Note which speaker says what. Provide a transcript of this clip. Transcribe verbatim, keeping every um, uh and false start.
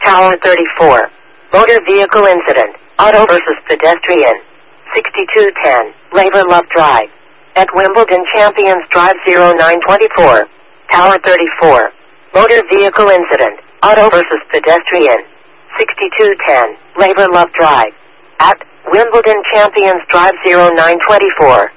Speaker 1: Tower thirty-four. Motor vehicle incident. Auto versus pedestrian. sixty-two ten. Labour Love Drive. At Wimbledon Champions Drive zero nine twenty-four. Tower thirty-four. Motor vehicle incident. Auto versus pedestrian. sixty-two ten. Labour Love Drive. At Wimbledon Champions Drive zero nine twenty-four.